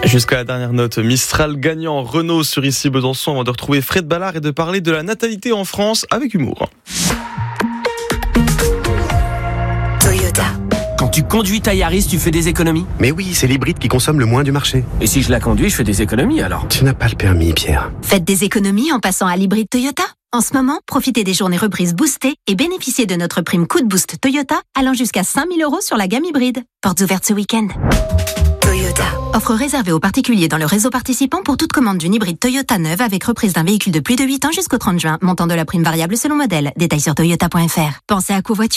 Jusqu'à la dernière note, Mistral gagnant, Renault sur Ici Besançon, avant de retrouver Fred Ballard et de parler de la natalité en France avec humour. Toyota. Quand tu conduis ta Yaris, tu fais des économies ? Mais oui, c'est l'hybride qui consomme le moins du marché. Et si je la conduis, je fais des économies alors ? Tu n'as pas le permis, Pierre. Faites des économies en passant à l'hybride Toyota. En ce moment, profitez des journées reprises boostées et bénéficiez de notre prime coup de boost Toyota allant jusqu'à 5 000 € sur la gamme hybride. Portes ouvertes ce week-end. Toyota. Offre réservée aux particuliers dans le réseau participant pour toute commande d'une hybride Toyota neuve avec reprise d'un véhicule de plus de 8 ans jusqu'au 30 juin. Montant de la prime variable selon modèle. Détails sur toyota.fr. Pensez à covoiturer ?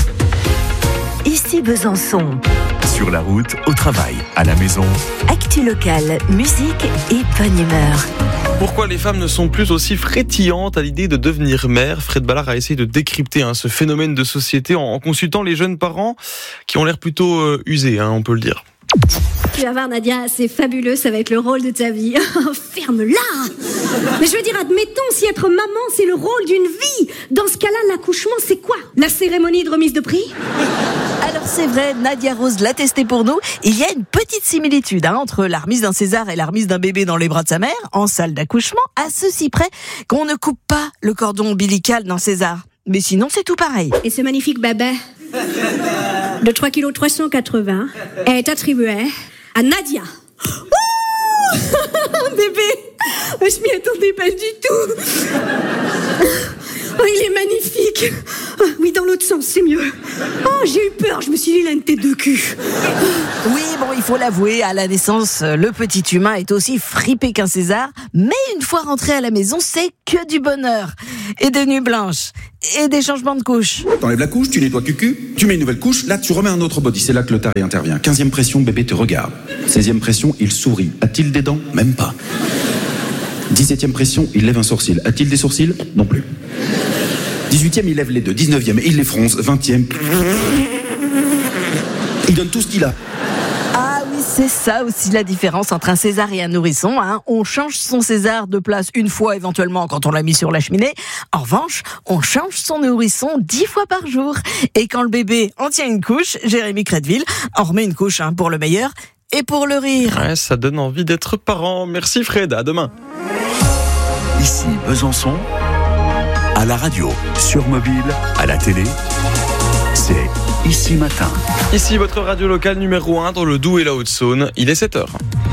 Ici Besançon. Sur la route, au travail, à la maison. Actu locale, musique et bonne humeur. Pourquoi les femmes ne sont plus aussi frétillantes à l'idée de devenir mère ? Fred Ballard a essayé de décrypter ce phénomène de société en consultant les jeunes parents qui ont l'air plutôt usés, on peut le dire. Tu vas voir Nadia, c'est fabuleux, ça va être le rôle de ta vie. Ferme-la. Mais je veux dire, admettons, si être maman c'est le rôle d'une vie, dans ce cas-là, l'accouchement c'est quoi ? La cérémonie de remise de prix ? Alors c'est vrai, Nadia Rose l'a testé pour nous. Il y a une petite similitude entre la remise d'un César et la remise d'un bébé dans les bras de sa mère, en salle d'accouchement, à ceci près qu'on ne coupe pas le cordon ombilical d'un César. Mais sinon, c'est tout pareil. Et ce magnifique bébé de 3,380 kg est attribué à Nadia. Bébé, je m'y attendais pas du tout. Oh, il est magnifique. Oh, oui, dans l'autre sens, c'est mieux. Oh, j'ai eu peur, je me suis dit, il a une tête de cul. Oui, bon, il faut l'avouer, à la naissance, le petit humain est aussi fripé qu'un César. Mais une fois rentré à la maison, c'est que du bonheur. Et des nuits blanches. Et des changements de couches. T'enlèves la couche, tu nettoies cucu, tu mets une nouvelle couche, là tu remets un autre body, c'est là que le taré intervient. 15e pression, bébé te regarde. 16e pression, il sourit. A-t-il des dents ? Même pas. 17e pression, il lève un sourcil. A-t-il des sourcils ? Non plus. 18e, il lève les deux. 19e, il les fronce. 20e, il donne tout ce qu'il a. Ah oui, c'est ça aussi la différence entre un César et un nourrisson. On change son César de place une fois éventuellement quand on l'a mis sur la cheminée. En revanche, on change son nourrisson 10 fois par jour. Et quand le bébé en tient une couche, Jérémy Crédville en remet une couche pour le meilleur et pour le rire. Ouais, ça donne envie d'être parent. Merci Fred, à demain. Ici Besançon, à la radio, sur mobile, à la télé, c'est Ici Matin. Ici votre radio locale numéro 1 dans le Doubs et la Haute-Saône, il est 7h.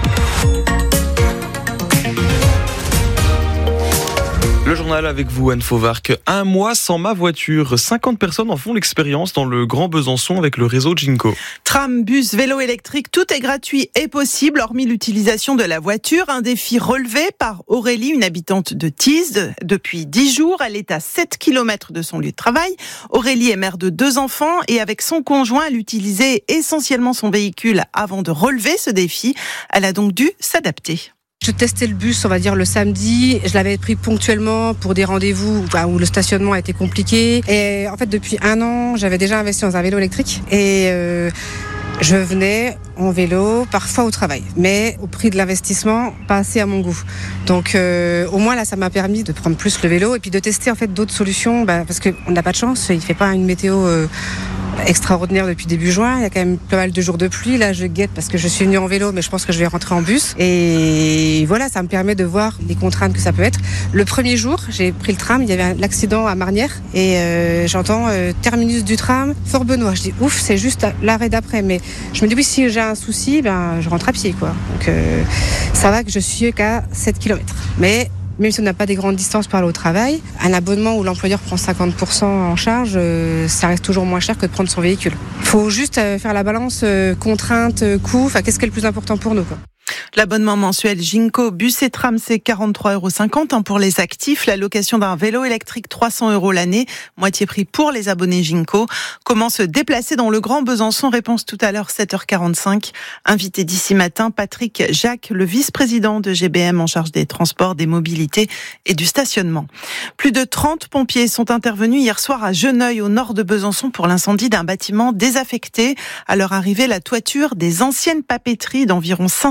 Le journal avec vous, Anne Fauvarc. 1 mois sans ma voiture. 50 personnes en font l'expérience dans le Grand Besançon avec le réseau Ginko. Tram, bus, vélo électrique, tout est gratuit et possible, hormis l'utilisation de la voiture. Un défi relevé par Aurélie, une habitante de Tise. Depuis 10 jours, elle est à 7 km de son lieu de travail. Aurélie est mère de 2 enfants et avec son conjoint, elle utilisait essentiellement son véhicule avant de relever ce défi. Elle a donc dû s'adapter. Je testais le bus, on va dire, le samedi. Je l'avais pris ponctuellement pour des rendez-vous où le stationnement a été compliqué. Et en fait, depuis 1 an, j'avais déjà investi dans un vélo électrique. Et je venais en vélo, parfois au travail. Mais au prix de l'investissement, pas assez à mon goût. Donc au moins, là, ça m'a permis de prendre plus le vélo et puis de tester en fait d'autres solutions. Parce qu'on n'a pas de chance, il ne fait pas une météo extraordinaire depuis début juin. Il y a quand même pas mal de jours de pluie. Là, je guette parce que je suis venue en vélo, mais je pense que je vais rentrer en bus. Et voilà, ça me permet de voir les contraintes que ça peut être. Le premier jour, j'ai pris le tram. Il y avait l'accident à Marnières. Et j'entends terminus du tram, Fort Benoît. Je dis ouf, c'est juste l'arrêt d'après. Mais je me dis oui, si j'ai un souci, je rentre à pied, quoi. Donc ça va que je suis qu'à 7 km. Mais même si on n'a pas des grandes distances pour aller au travail, un abonnement où l'employeur prend 50% en charge, ça reste toujours moins cher que de prendre son véhicule. Il faut juste faire la balance contrainte, coût, qu'est-ce qui est le plus important pour nous, quoi. L'abonnement mensuel Ginko, bus et tram, c'est 43,50 € pour les actifs. La location d'un vélo électrique, 300 € l'année, moitié prix pour les abonnés Ginko. Comment se déplacer dans le Grand Besançon ? Réponse tout à l'heure, 7h45. Invité d'ici matin, Patrick Jacques, le vice-président de GBM en charge des transports, des mobilités et du stationnement. Plus de 30 pompiers sont intervenus hier soir à Geneuil, au nord de Besançon, pour l'incendie d'un bâtiment désaffecté. À leur arrivée, la toiture des anciennes papeteries d'environ 500 mètres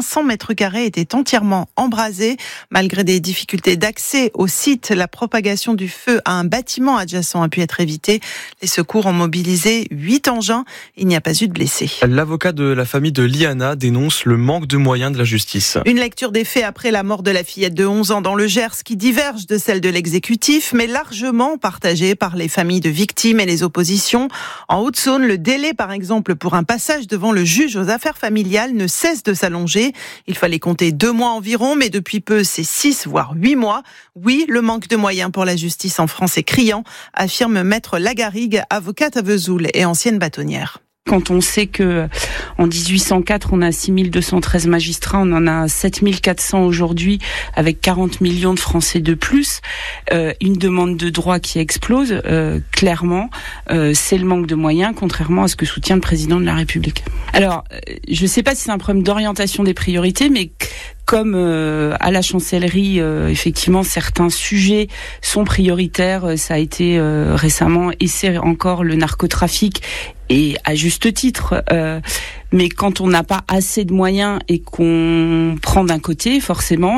mètres carrés étaient entièrement embrasés. Malgré des difficultés d'accès au site, la propagation du feu à un bâtiment adjacent a pu être évitée. Les secours ont mobilisé 8 engins. Il n'y a pas eu de blessés. L'avocat de la famille de Liana dénonce le manque de moyens de la justice. Une lecture des faits après la mort de la fillette de 11 ans dans le Gers qui diverge de celle de l'exécutif, mais largement partagée par les familles de victimes et les oppositions. En Haute-Saône, le délai, par exemple, pour un passage devant le juge aux affaires familiales ne cesse de s'allonger. Il fallait compter 2 mois environ, mais depuis peu, c'est 6 voire 8 mois. Oui, le manque de moyens pour la justice en France est criant, affirme Maître Lagarrigue, avocate à Vesoul et ancienne bâtonnière. Quand on sait que en 1804, on a 6213 magistrats, on en a 7400 aujourd'hui, avec 40 millions de Français de plus, une demande de droit qui explose, clairement, c'est le manque de moyens, contrairement à ce que soutient le président de la République. Alors, je ne sais pas si c'est un problème d'orientation des priorités, mais comme à la chancellerie, effectivement, certains sujets sont prioritaires. Ça a été récemment, et c'est encore le narcotrafic, et à juste titre. Mais quand on n'a pas assez de moyens et qu'on prend d'un côté, forcément,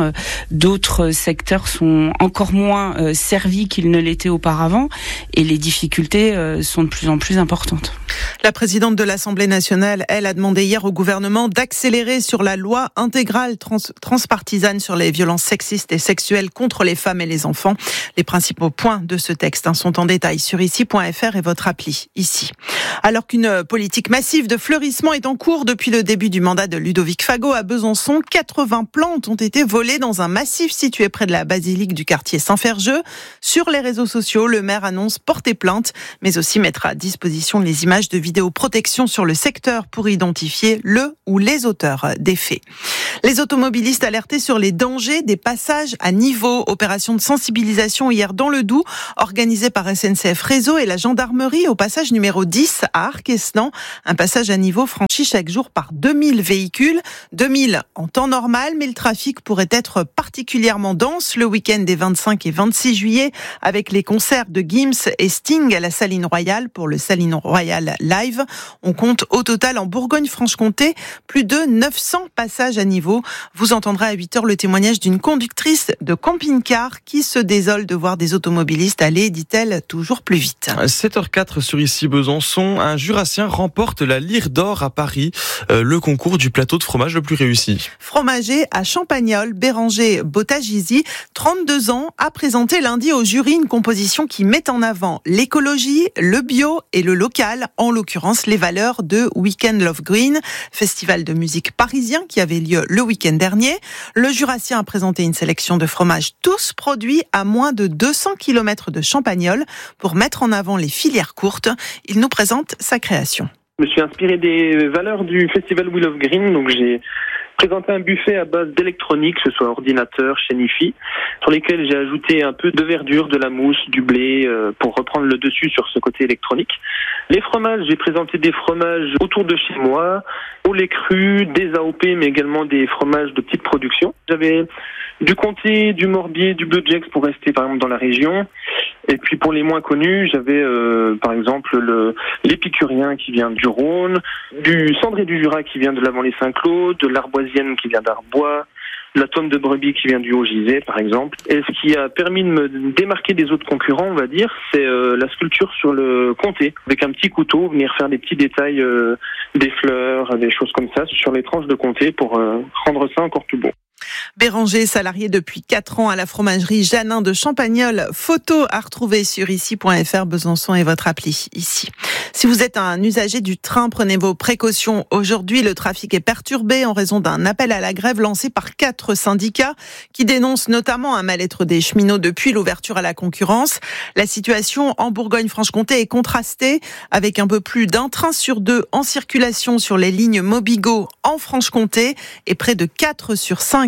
d'autres secteurs sont encore moins servis qu'ils ne l'étaient auparavant, et les difficultés sont de plus en plus importantes. La présidente de l'Assemblée nationale, elle, a demandé hier au gouvernement d'accélérer sur la loi intégrale transpartisane sur les violences sexistes et sexuelles contre les femmes et les enfants. Les principaux points de ce texte sont en détail sur ici.fr et votre appli ici. Alors qu'une politique massive de fleurissement est en cours depuis le début du mandat de Ludovic Fago à Besançon, 80 plantes ont été volées dans un massif situé près de la basilique du quartier Saint-Ferjeux. Sur les réseaux sociaux, le maire annonce porter plainte, mais aussi mettre à disposition les images de vidéoprotection sur le secteur pour identifier le ou les auteurs des faits. Les automobilistes alertés sur les dangers des passages à niveau. Opération de sensibilisation hier dans le Doubs, organisée par SNCF Réseau et la gendarmerie au passage numéro 10 à Arquesnan. Un passage à niveau franchi chaque jour par 2000 véhicules. 2000 en temps normal, mais le trafic pourrait être particulièrement dense le week-end des 25 et 26 juillet avec les concerts de Gims et Sting à la Saline Royale pour le Saline Royale Live. On compte au total en Bourgogne-Franche-Comté plus de 900 passages à niveau. Vous entendrez à 8h le témoignage d'une conductrice de camping-car qui se désole de voir des automobilistes aller, dit-elle, toujours plus vite. 7h04 sur ici Besançon, un Jurassien remporte la Lyre d'Or à Paris, le concours du plateau de fromage le plus réussi. Fromager à Champagnole, Béranger Bottagizi, 32 ans, a présenté lundi au jury une composition qui met en avant l'écologie, le bio et le local, en l'occurrence les valeurs de Weekend Love Green, festival de musique parisien qui avait lieu le week-end dernier. Le Jurassien a présenté une sélection de fromages tous produits à moins de 200 km de Champagnole pour mettre en avant les filières courtes. Il nous présente sa création. Je me suis inspiré des valeurs du festival We Love Green, donc j'ai présenté un buffet à base d'électronique, que ce soit ordinateur, chaîne hi-fi, sur lesquels j'ai ajouté un peu de verdure, de la mousse, du blé, pour reprendre le dessus sur ce côté électronique. Les fromages, j'ai présenté des fromages autour de chez moi, au lait cru, des AOP, mais également des fromages de petite production. J'avais du comté, du morbier, du bleu Jex pour rester par exemple dans la région. Et puis pour les moins connus, j'avais par exemple l'épicurien qui vient du Rhône, du cendré du Jura qui vient de l'Avant-les-Saint-Claude, de l'arboisienne qui vient d'Arbois, la tonne de brebis qui vient du Haut-Gisez par exemple. Et ce qui a permis de me démarquer des autres concurrents, on va dire, c'est la sculpture sur le comté. Avec un petit couteau, venir faire des petits détails, des fleurs, des choses comme ça sur les tranches de comté pour rendre ça encore plus beau. Béranger, salarié depuis 4 ans à la fromagerie Janin de Champagnole. Photo à retrouver sur ici.fr, Besançon et votre appli ici. Si vous êtes un usager du train, prenez vos précautions. Aujourd'hui, le trafic est perturbé en raison d'un appel à la grève lancé par 4 syndicats qui dénoncent notamment un mal-être des cheminots depuis l'ouverture à la concurrence. La situation en Bourgogne-Franche-Comté est contrastée avec un peu plus d'un train sur 2 en circulation sur les lignes Mobigo en Franche-Comté et près de 4 sur 5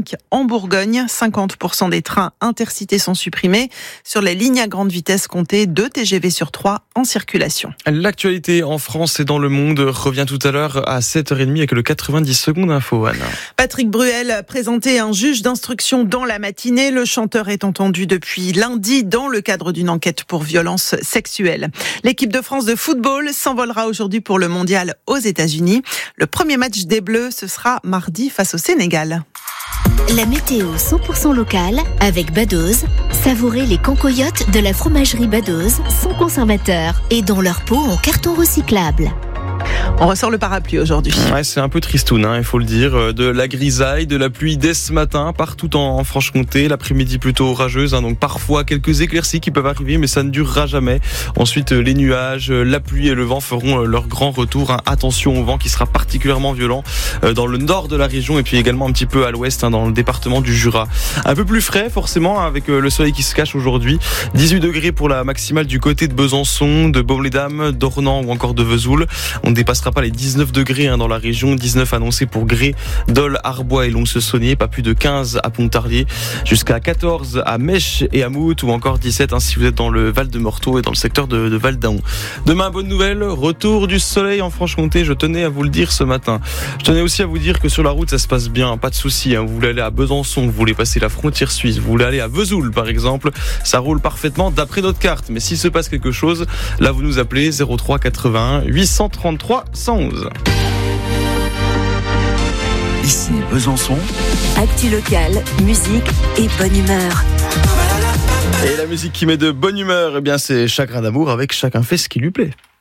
5 en Bourgogne. 50% des trains intercités sont supprimés. Sur les lignes à grande vitesse, comptez 2 TGV sur 3 en circulation. L'actualité en France et dans le monde revient tout à l'heure à 7h30 avec le 90 secondes info, Anne. Patrick Bruel a présenté un juge d'instruction dans la matinée. Le chanteur est entendu depuis lundi dans le cadre d'une enquête pour violences sexuelles. L'équipe de France de football s'envolera aujourd'hui pour le mondial aux États-Unis. Le premier match des Bleus, ce sera mardi face au Sénégal. La météo 100% locale avec Badoz. Savourez les cancoyotes de la fromagerie Badoz sans conservateur et dans leur pot en carton recyclable. On ressort le parapluie aujourd'hui. Ouais, c'est un peu tristoun, il faut le dire. De la grisaille, de la pluie dès ce matin, partout en Franche-Comté. L'après-midi plutôt orageuse, donc parfois quelques éclaircies qui peuvent arriver, mais ça ne durera jamais. Ensuite, les nuages, la pluie et le vent feront leur grand retour. Attention au vent qui sera particulièrement violent dans le nord de la région et puis également un petit peu à l'ouest, dans le département du Jura. Un peu plus frais, forcément, avec le soleil qui se cache aujourd'hui. 18 degrés pour la maximale du côté de Besançon, de Baume-les-Dames, d'Ornans ou encore de Vesoul. On ne dépassera pas les 19 degrés dans la région, 19 annoncés pour Gré, Dole, Arbois et Lons-le-Saunier, pas plus de 15 à Pontarlier, jusqu'à 14 à Mèche et à Mout ou encore 17 si vous êtes dans le Val de Morteau et dans le secteur de Val d'Aon. Demain, bonne nouvelle, retour du soleil en Franche-Comté, je tenais à vous le dire ce matin. Je tenais aussi à vous dire que sur la route ça se passe bien, pas de soucis. Vous voulez aller à Besançon, vous voulez passer la frontière suisse, vous voulez aller à Vesoul par exemple, ça roule parfaitement d'après notre carte. Mais s'il se passe quelque chose, là vous nous appelez 03 81 833 111. Ici Besançon. Actu locale, musique et bonne humeur. Et la musique qui met de bonne humeur, c'est Chagrin d'amour avec Chacun fait ce qui lui plaît.